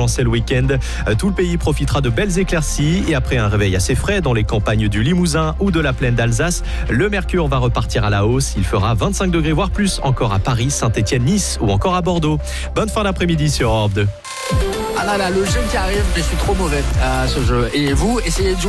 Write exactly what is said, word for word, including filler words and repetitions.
commencer le week-end. Tout le pays profitera de belles éclaircies et après un réveil assez frais dans les campagnes du Limousin ou de la plaine d'Alsace, le mercure va repartir à la hausse. Il fera vingt-cinq degrés voire plus encore à Paris, Saint-Étienne, Nice ou encore à Bordeaux. Bonne fin d'après-midi sur Europe deux. Ah là là, le jeu qui arrive, je suis trop mauvais à ce jeu. Et vous, essayez de jouer.